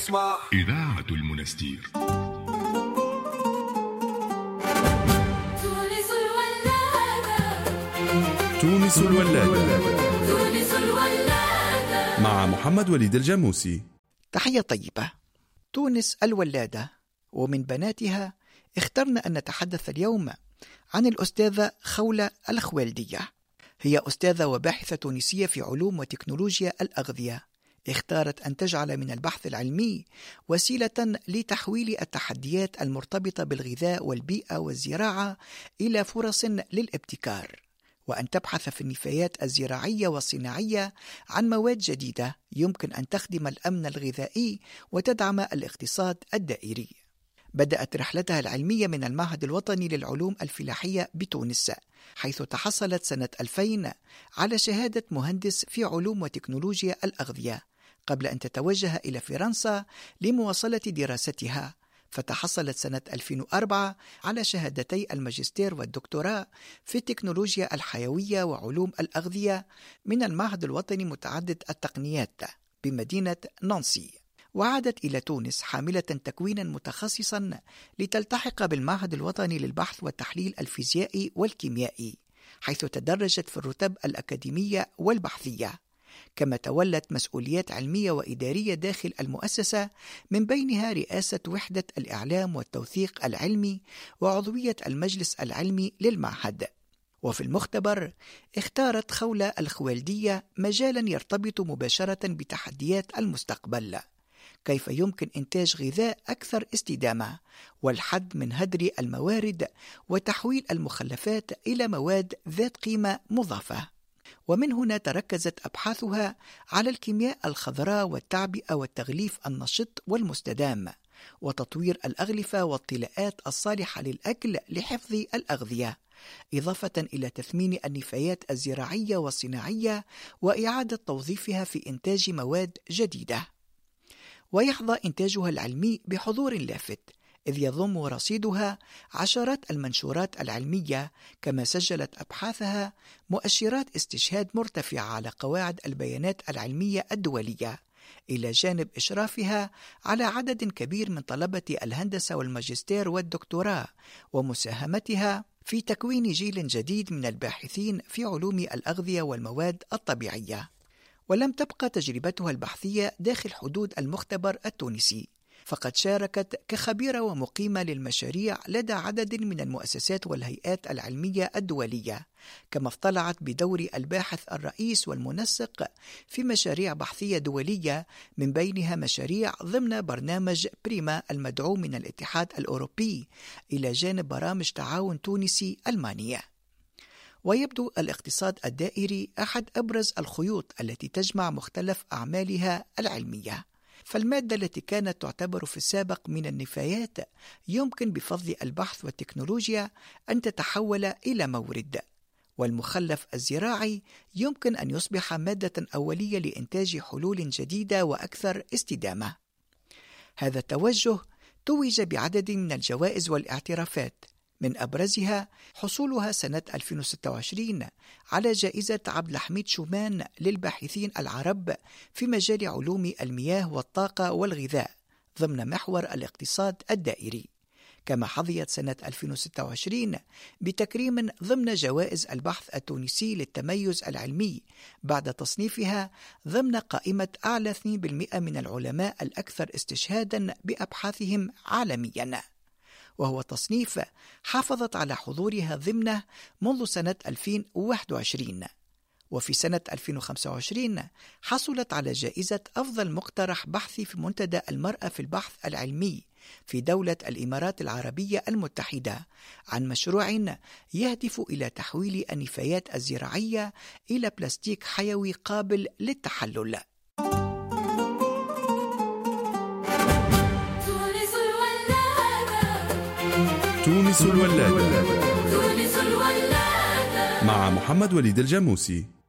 اسمع إذاعة المنستير. تونس الولادة مع محمد وليد الجاموسي. تحية طيبة. تونس الولادة، ومن بناتها اخترنا أن نتحدث اليوم عن الأستاذة خولة الخوالدية. هي أستاذة وباحثة تونسية في علوم وتكنولوجيا الأغذية. اختارت أن تجعل من البحث العلمي وسيلة لتحويل التحديات المرتبطة بالغذاء والبيئة والزراعة إلى فرص للابتكار، وأن تبحث في النفايات الزراعية والصناعية عن مواد جديدة يمكن أن تخدم الأمن الغذائي وتدعم الاقتصاد الدائري. بدأت رحلتها العلمية من المعهد الوطني للعلوم الفلاحية بتونس، حيث تحصلت سنة 2000 على شهادة مهندس في علوم وتكنولوجيا الأغذية، قبل أن تتوجه إلى فرنسا لمواصلة دراستها، فتحصلت سنة 2004 على شهادتي الماجستير والدكتوراه في التكنولوجيا الحيوية وعلوم الأغذية من المعهد الوطني متعدد التقنيات بمدينة نانسي، وعادت إلى تونس حاملة تكوينا متخصصا لتلتحق بالمعهد الوطني للبحث والتحليل الفيزيائي والكيميائي، حيث تدرجت في الرتب الأكاديمية والبحثية، كما تولت مسؤوليات علمية وإدارية داخل المؤسسة، من بينها رئاسة وحدة الإعلام والتوثيق العلمي وعضوية المجلس العلمي للمعهد. وفي المختبر اختارت خولة الخوالدية مجالا يرتبط مباشرة بتحديات المستقبل: كيف يمكن إنتاج غذاء أكثر استدامة، والحد من هدر الموارد، وتحويل المخلفات إلى مواد ذات قيمة مضافة. ومن هنا تركزت أبحاثها على الكيمياء الخضراء والتعبئة والتغليف النشط والمستدام، وتطوير الأغلفة والطلاءات الصالحة للأكل لحفظ الأغذية، إضافة إلى تثمين النفايات الزراعية والصناعية وإعادة توظيفها في إنتاج مواد جديدة. ويحظى إنتاجها العلمي بحضور لافت، إذ يضم رصيدها عشرات المنشورات العلمية، كما سجلت أبحاثها مؤشرات استشهاد مرتفعة على قواعد البيانات العلمية الدولية، إلى جانب إشرافها على عدد كبير من طلبة الهندسة والماجستير والدكتوراه، ومساهمتها في تكوين جيل جديد من الباحثين في علوم الأغذية والمواد الطبيعية. ولم تبقى تجربتها البحثية داخل حدود المختبر التونسي، فقد شاركت كخبيرة ومقيمة للمشاريع لدى عدد من المؤسسات والهيئات العلمية الدولية، كما اطلعت بدور الباحث الرئيس والمنسق في مشاريع بحثية دولية، من بينها مشاريع ضمن برنامج بريما المدعوم من الاتحاد الأوروبي، إلى جانب برامج تعاون تونسي ألمانية. ويبدو الاقتصاد الدائري أحد أبرز الخيوط التي تجمع مختلف أعمالها العلمية، فالمادة التي كانت تعتبر في السابق من النفايات يمكن بفضل البحث والتكنولوجيا أن تتحول إلى مورد، والمخلف الزراعي يمكن أن يصبح مادة أولية لإنتاج حلول جديدة وأكثر استدامة. هذا التوجه توج بعدد من الجوائز والاعترافات، من أبرزها حصولها سنة 2026 على جائزة عبد الحميد شومان للباحثين العرب في مجال علوم المياه والطاقة والغذاء ضمن محور الاقتصاد الدائري، كما حظيت سنة 2026 بتكريم ضمن جوائز البحث التونسي للتميز العلمي، بعد تصنيفها ضمن قائمة أعلى 2% من العلماء الأكثر استشهادا بأبحاثهم عالميا، وهو تصنيف حافظت على حضورها ضمنه منذ سنة 2021. وفي سنة 2025 حصلت على جائزة أفضل مقترح بحثي في منتدى المرأة في البحث العلمي في دولة الإمارات العربية المتحدة، عن مشروع يهدف إلى تحويل النفايات الزراعية إلى بلاستيك حيوي قابل للتحلل. تونس الولادة مع محمد وليد الجاموسي.